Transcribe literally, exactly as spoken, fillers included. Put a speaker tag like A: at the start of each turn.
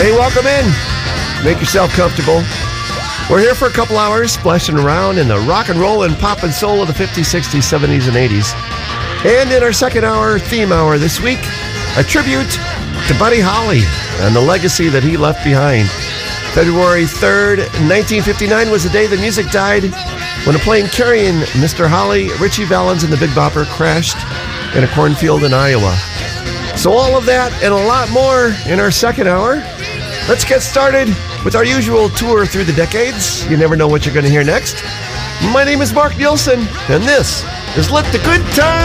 A: Hey, welcome in. Make yourself comfortable. We're here for a couple hours, splashing around in the rock and roll and pop and soul of the fifties, sixties, seventies, and eighties. And in our second hour, theme hour this week, a tribute to Buddy Holly and the legacy that he left behind. February third, nineteen fifty-nine was the day the music died when a plane carrying Mister Holly, Ritchie Valens, and the Big Bopper crashed in a cornfield in Iowa. So all of that and a lot more in our second hour. Let's get started with our usual tour through the decades. You never know what you're going to hear next. My name is Mark Nielsen, and this is Let the Good Times